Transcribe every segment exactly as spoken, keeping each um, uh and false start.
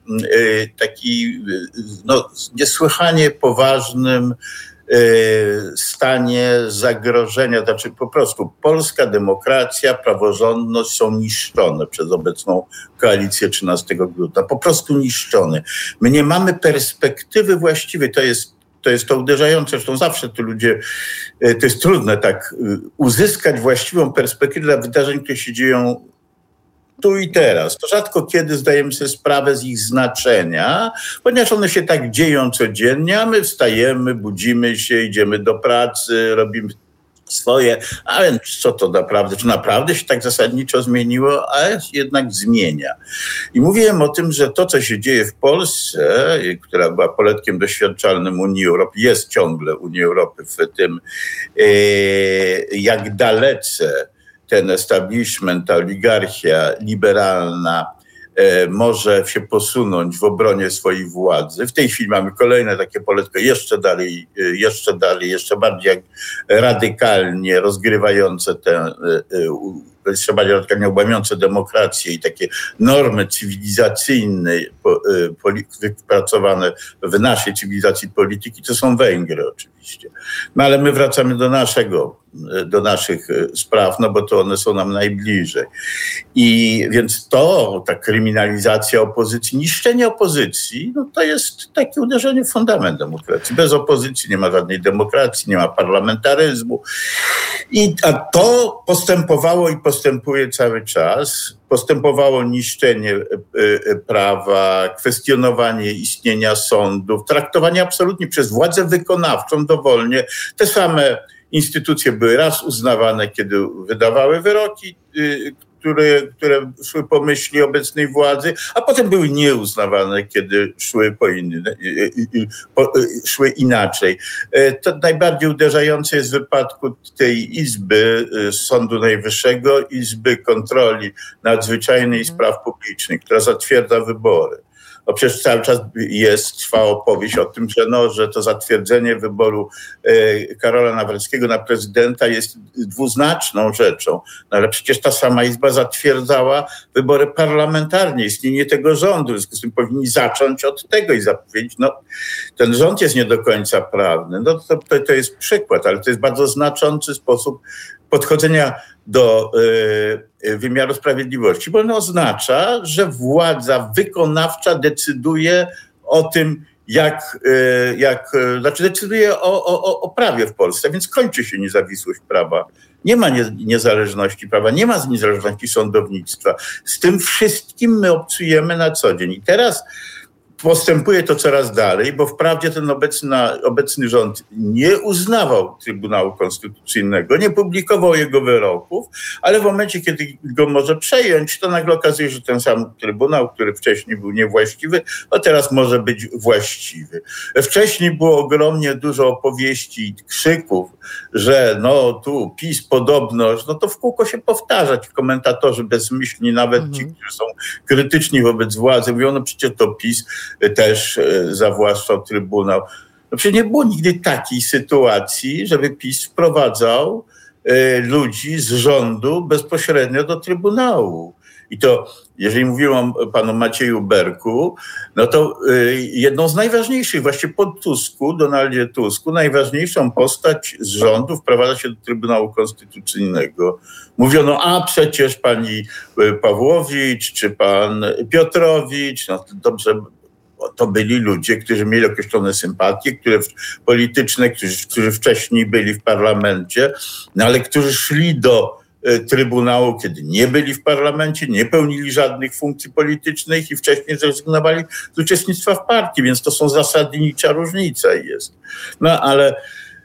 taki no, niesłychanie poważnym stanie zagrożenia, znaczy po prostu polska demokracja, praworządność są niszczone przez obecną koalicję trzynastego grudnia. Po prostu niszczone. My nie mamy perspektywy właściwej. To jest To jest to uderzające, zresztą zawsze tu ludzie, to jest trudne tak uzyskać właściwą perspektywę dla wydarzeń, które się dzieją tu i teraz. To rzadko kiedy zdajemy sobie sprawę z ich znaczenia, ponieważ one się tak dzieją codziennie, a my wstajemy, budzimy się, idziemy do pracy, robimy swoje, ale co to naprawdę, czy naprawdę się tak zasadniczo zmieniło, ale jednak zmienia. I mówiłem o tym, że to, co się dzieje w Polsce, która była poletkiem doświadczalnym Unii Europy, jest ciągle Unii Europy w tym, jak dalece ten establishment, ta oligarchia liberalna może się posunąć w obronie swojej władzy. W tej chwili mamy kolejne takie poletko, jeszcze dalej, jeszcze dalej, jeszcze bardziej radykalnie rozgrywające te, jeszcze bardziej radykalnie łamiące demokrację i takie normy cywilizacyjne wypracowane w naszej cywilizacji polityki, to są Węgry oczywiście. No ale my wracamy do naszego, do naszych spraw, no bo to one są nam najbliżej. I więc to, ta kryminalizacja opozycji, niszczenie opozycji, no to jest takie uderzenie w fundament demokracji. Bez opozycji nie ma żadnej demokracji, nie ma parlamentaryzmu. I a to postępowało i postępuje cały czas. Postępowało niszczenie prawa, kwestionowanie istnienia sądów, traktowanie absolutnie przez władzę wykonawczą dowolnie. Te same instytucje były raz uznawane, kiedy wydawały wyroki, które, które szły po myśli obecnej władzy, a potem były nieuznawane, kiedy szły, po inny, po, szły inaczej. To najbardziej uderzające jest w wypadku tej Izby Sądu Najwyższego, Izby Kontroli Nadzwyczajnej i Spraw Publicznych, która zatwierdza wybory. No przecież cały czas jest, trwa opowieść o tym, że, no, że to zatwierdzenie wyboru e, Karola Nawrockiego na prezydenta jest dwuznaczną rzeczą. No, ale przecież ta sama Izba zatwierdzała wybory parlamentarne, istnienie tego rządu. W związku z tym powinni zacząć od tego i zapowiedzieć, no ten rząd jest nie do końca prawny. No to, to, to jest przykład, ale to jest bardzo znaczący sposób podchodzenia do y, wymiaru sprawiedliwości, bo ono oznacza, że władza wykonawcza decyduje o tym, jak, y, jak y, znaczy decyduje o, o, o prawie w Polsce, więc kończy się niezawisłość prawa. Nie ma nie, niezależności prawa, nie ma niezależności sądownictwa. Z tym wszystkim my obcujemy na co dzień. I teraz postępuje to coraz dalej, bo wprawdzie ten obecny, obecny rząd nie uznawał Trybunału Konstytucyjnego, nie publikował jego wyroków, ale w momencie, kiedy go może przejąć, to nagle okazuje się, że ten sam Trybunał, który wcześniej był niewłaściwy, a teraz może być właściwy. Wcześniej było ogromnie dużo opowieści i krzyków, że no tu PiS podobność, no to w kółko się powtarzać. Komentatorzy bezmyślni, nawet mhm. ci, którzy są krytyczni wobec władzy, mówią, no przecież to PiS też zawłaszczał Trybunał. No przecież nie było nigdy takiej sytuacji, żeby PiS wprowadzał y, ludzi z rządu bezpośrednio do Trybunału. I to, jeżeli mówiłem o panu Macieju Berku, no to y, jedną z najważniejszych, właśnie po Tusku, Donaldzie Tusku, najważniejszą postać z rządu wprowadza się do Trybunału Konstytucyjnego. Mówiono, a przecież pani Pawłowicz czy pan Piotrowicz, no dobrze, to byli ludzie, którzy mieli określone sympatie, które polityczne, którzy, którzy wcześniej byli w parlamencie, no ale którzy szli do Trybunału, kiedy nie byli w parlamencie, nie pełnili żadnych funkcji politycznych i wcześniej zrezygnowali z uczestnictwa w partii, więc to są zasadnicza różnica jest. No ale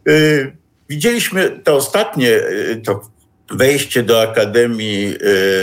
y, widzieliśmy to ostatnie, y, to wejście do Akademii, y,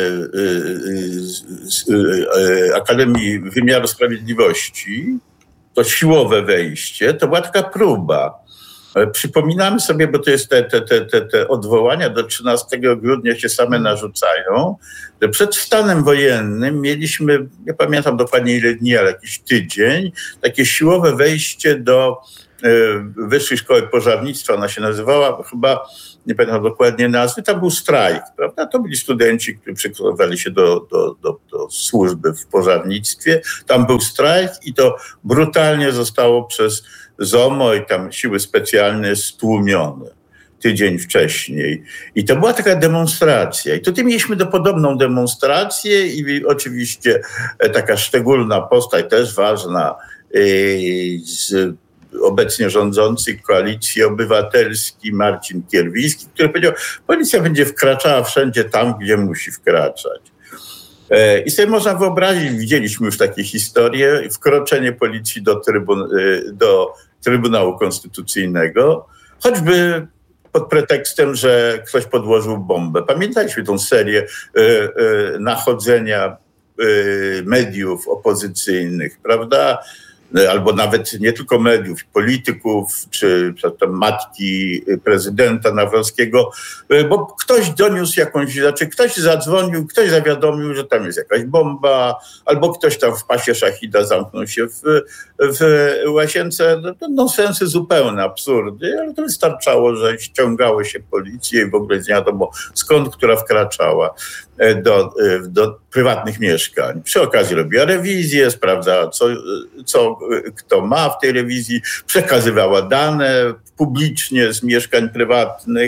y, y, y, Akademii Wymiaru Sprawiedliwości, to siłowe wejście, to była taka próba. Przypominamy sobie, bo to jest te, te, te, te, te odwołania do trzynastego grudnia się same narzucają, że przed stanem wojennym mieliśmy, nie pamiętam dokładnie ile dni, ale jakiś tydzień, takie siłowe wejście do Wyższej Szkoły Pożarnictwa, ona się nazywała chyba, nie pamiętam dokładnie nazwy, tam był strajk, prawda? To byli studenci, którzy przygotowywali się do, do, do, do służby w pożarnictwie. Tam był strajk i to brutalnie zostało przez ZOMO i tam siły specjalne stłumione tydzień wcześniej. I to była taka demonstracja. I tutaj mieliśmy do podobną demonstrację i oczywiście taka szczególna postać, też ważna, z obecnie rządzących Koalicji Obywatelskiej, Marcin Kierwiński, który powiedział, policja będzie wkraczała wszędzie tam, gdzie musi wkraczać. I sobie można wyobrazić, widzieliśmy już takie historie, wkroczenie policji do, trybun- do Trybunału Konstytucyjnego, choćby pod pretekstem, że ktoś podłożył bombę. Pamiętajcie tą serię y, y, nachodzenia y, mediów opozycyjnych, prawda? Albo nawet nie tylko mediów, polityków, czy tam matki prezydenta Nawrockiego, bo ktoś doniósł jakąś, znaczy ktoś zadzwonił, ktoś zawiadomił, że tam jest jakaś bomba, albo ktoś tam w pasie szachida zamknął się w, w łazience. No, to nonsensy zupełne, absurdy, ale to wystarczało, że ściągało się policję i w ogóle nie wiadomo skąd, która wkraczała do, do prywatnych mieszkań. Przy okazji robiła rewizję, sprawdzała, co, co kto ma w tej rewizji, przekazywała dane publicznie z mieszkań prywatnych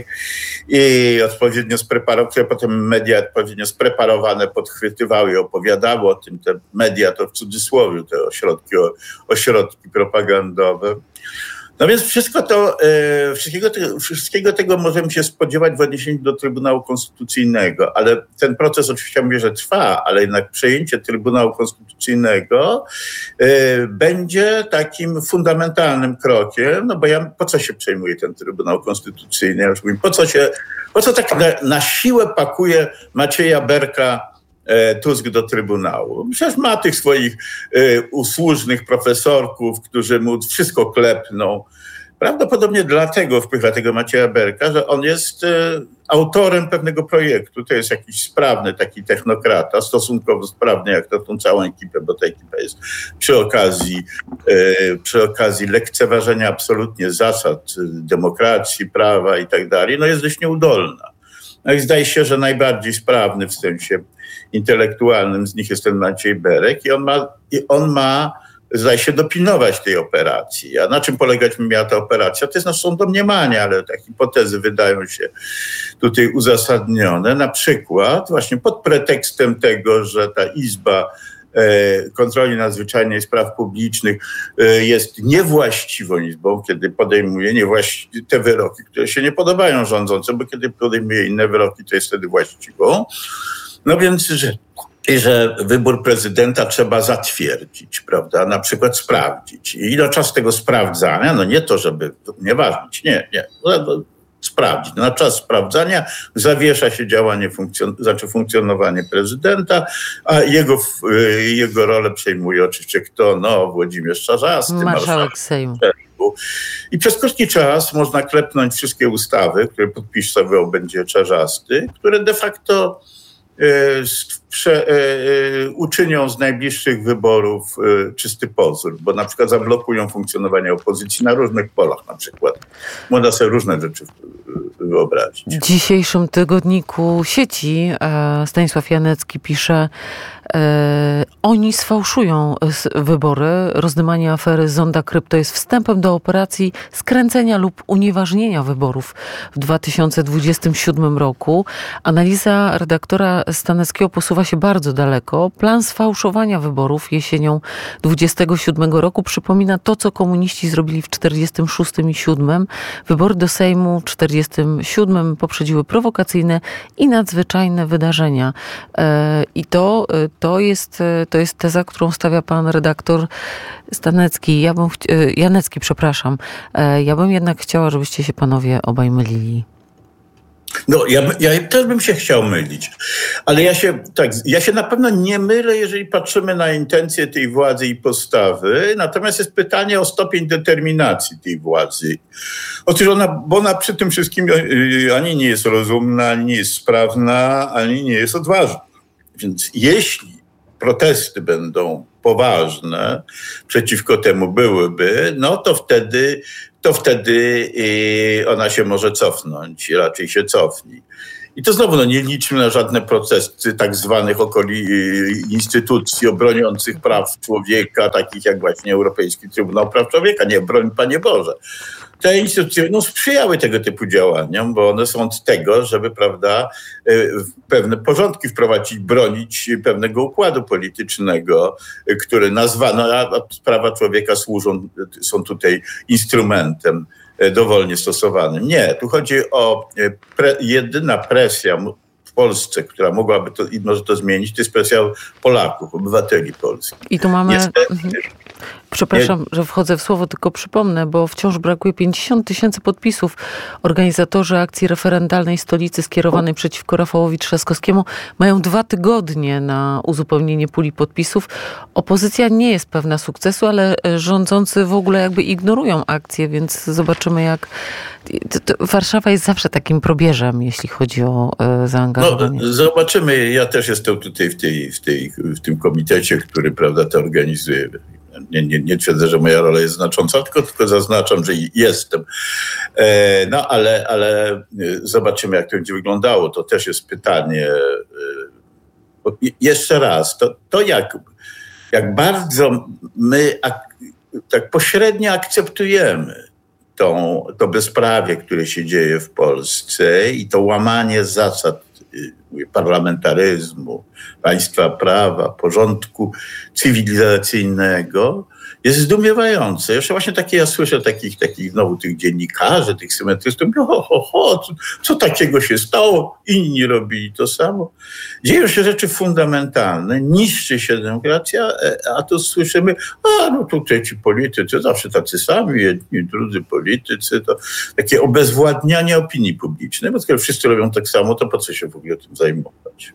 i odpowiednio spreparowane, które potem media odpowiednio spreparowane podchwytywały i opowiadały o tym. Te media to w cudzysłowie, te ośrodki, ośrodki propagandowe. No więc wszystko to, e, wszystkiego, te, wszystkiego tego możemy się spodziewać w odniesieniu do Trybunału Konstytucyjnego, ale ten proces oczywiście mówię, że trwa, ale jednak przejęcie Trybunału Konstytucyjnego e, będzie takim fundamentalnym krokiem, no bo ja po co się przejmuje ten Trybunał Konstytucyjny? Ja już mówię, po co się, po co tak na, na siłę pakuje Macieja Berka Tusk do Trybunału? Przecież ma tych swoich y, usłużnych profesorków, którzy mu wszystko klepną. Prawdopodobnie dlatego wpycha tego Macieja Berka, że on jest y, autorem pewnego projektu. To jest jakiś sprawny taki technokrata, stosunkowo sprawny jak to tą całą ekipę, bo ta ekipa jest przy okazji, y, przy okazji lekceważenia absolutnie zasad demokracji, prawa i tak dalej, no jest dość nieudolna. No i zdaje się, że najbardziej sprawny w sensie intelektualnym z nich jest ten Maciej Berek i on ma, i on ma zdaje się, dopilnować tej operacji. A na czym polegać miała ta operacja? To jest, no, są domniemania, ale te hipotezy wydają się tutaj uzasadnione. Na przykład właśnie pod pretekstem tego, że ta Izba Kontroli Nadzwyczajnej Spraw Publicznych jest niewłaściwą izbą, kiedy podejmuje niewłaści- te wyroki, które się nie podobają rządzącym, bo kiedy podejmuje inne wyroki, to jest wtedy właściwą. No więc, że, że wybór prezydenta trzeba zatwierdzić, prawda, na przykład sprawdzić. I no czas tego sprawdzania, no nie to, żeby nie ważnić, nie, nie, no, sprawdzić. Na czas sprawdzania zawiesza się działanie, funkcjon- znaczy funkcjonowanie prezydenta, a jego, jego rolę przejmuje oczywiście kto? No, Włodzimierz Czarzasty. Marszałek Sejmu. I przez krótki czas można klepnąć wszystkie ustawy, które podpisywał będzie Czarzasty, które de facto Prze, uczynią z najbliższych wyborów czysty pozór, bo na przykład zablokują funkcjonowanie opozycji na różnych polach na przykład. Można sobie różne rzeczy wyobrazić. W dzisiejszym tygodniku sieci Stanisław Janecki pisze: e, oni sfałszują wybory. Rozdymanie afery Zonda Krypto jest wstępem do operacji skręcenia lub unieważnienia wyborów w dwa tysiące dwudziestym siódmym roku. Analiza redaktora Staneckiego posuwa się bardzo daleko. Plan sfałszowania wyborów jesienią dwudziestego siódmego roku przypomina to, co komuniści zrobili w czterdziestym szóstym i siódmym. Wybory do Sejmu w czterdziestym siódmym poprzedziły prowokacyjne i nadzwyczajne wydarzenia. I to, to, jest, to jest teza, którą stawia pan redaktor Stanecki. Ja bym, Janecki, przepraszam. Ja bym jednak chciała, żebyście się panowie obaj mylili. No, ja, ja też bym się chciał mylić, ale ja się, tak, ja się na pewno nie mylę, jeżeli patrzymy na intencje tej władzy i postawy, natomiast jest pytanie o stopień determinacji tej władzy. Otóż ona, bo ona przy tym wszystkim ani nie jest rozumna, ani nie jest sprawna, ani nie jest odważna. Więc jeśli protesty będą poważne przeciwko temu byłyby, no to wtedy, to wtedy ona się może cofnąć, raczej się cofnie. I to znowu no, nie liczmy na żadne procesy tak zwanych okoli instytucji obroniących praw człowieka, takich jak właśnie Europejski Trybunał Praw Człowieka. Nie, broń Panie Boże. Te instytucje no, sprzyjały tego typu działaniom, bo one są od tego, żeby, prawda, pewne porządki wprowadzić, bronić pewnego układu politycznego, który nazwano, a prawa człowieka służą, są tutaj instrumentem dowolnie stosowanym. Nie, tu chodzi o pre, jedyna presja w Polsce, która mogłaby to i może to zmienić, to jest presja Polaków, obywateli polskich. I tu mamy... Niestety, Przepraszam, że wchodzę w słowo, tylko przypomnę, bo wciąż brakuje pięćdziesiąt tysięcy podpisów. Organizatorzy akcji referendalnej Stolicy skierowanej przeciwko Rafałowi Trzaskowskiemu mają dwa tygodnie na uzupełnienie puli podpisów. Opozycja nie jest pewna sukcesu, ale rządzący w ogóle jakby ignorują akcję, więc zobaczymy jak... Warszawa jest zawsze takim probierzem, jeśli chodzi o zaangażowanie. No, zobaczymy. Ja też jestem tutaj w, tej, w, tej, w tym komitecie, który, prawda, to organizuje. Nie, nie, nie twierdzę, że moja rola jest znacząca, tylko, tylko zaznaczam, że jestem. E, no ale, ale zobaczymy, jak to będzie wyglądało. To też jest pytanie. E, jeszcze raz, to, to jak, jak bardzo my ak, tak pośrednio akceptujemy tą, to bezprawie, które się dzieje w Polsce i to łamanie zasad parlamentaryzmu, państwa prawa, porządku cywilizacyjnego jest zdumiewające. Jeszcze właśnie takie, ja słyszę takich, takich znowu tych dziennikarzy, tych symetrystów, ho, ho, ho, co, co takiego się stało? Inni robili to samo. Dzieją się rzeczy fundamentalne, niszczy się demokracja, a tu słyszymy, a no tutaj ci politycy, zawsze tacy sami, jedni, drudzy politycy, to takie obezwładnianie opinii publicznej, bo skoro wszyscy robią tak samo, to po co się w ogóle tym zajmować?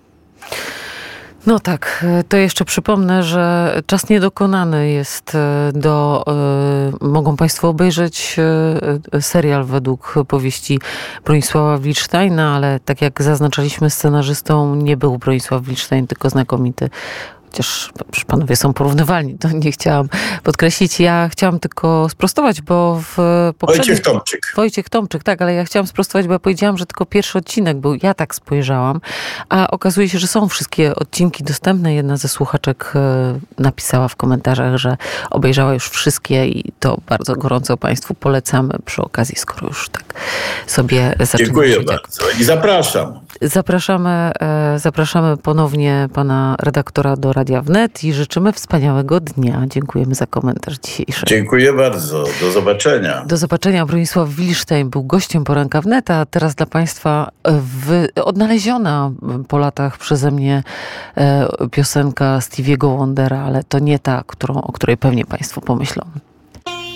No tak, to jeszcze przypomnę, że czas niedokonany jest do... Mogą Państwo obejrzeć serial według powieści Bronisława Wildsteina, ale tak jak zaznaczaliśmy, scenarzystą nie był Bronisław Wildstein, tylko znakomity. Chociaż panowie są porównywalni, to nie chciałam podkreślić. Ja chciałam tylko sprostować, bo w poprzednim... Wojciech Tomczyk. Wojciech Tomczyk, tak, ale ja chciałam sprostować, bo ja powiedziałam, że tylko pierwszy odcinek był. Ja tak spojrzałam, a okazuje się, że są wszystkie odcinki dostępne. Jedna ze słuchaczek napisała w komentarzach, że obejrzała już wszystkie i to bardzo gorąco Państwu polecamy przy okazji, skoro już tak sobie zaczynamy. Dziękuję bardzo i zapraszam. Zapraszamy, zapraszamy ponownie pana redaktora do Radia Wnet i życzymy wspaniałego dnia. Dziękujemy za komentarz dzisiejszy. Dziękuję bardzo. Do zobaczenia. Do zobaczenia. Bronisław Wildstein był gościem Poranka Wnet, a teraz dla Państwa wy, odnaleziona po latach przeze mnie piosenka Stevie'ego Wondera, ale to nie ta, którą, o której pewnie Państwo pomyślą.